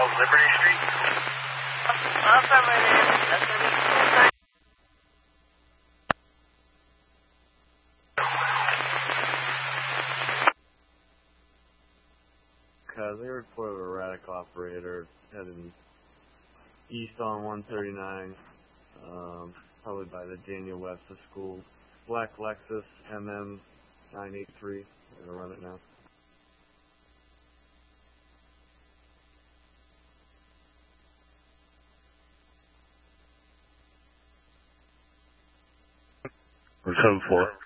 South Liberty Street. Affirmative. They reported a erratic operator heading east on 139, probably by the Daniel Webster School. Black Lexus MM 983. I'm gonna run it now. We're 7-4.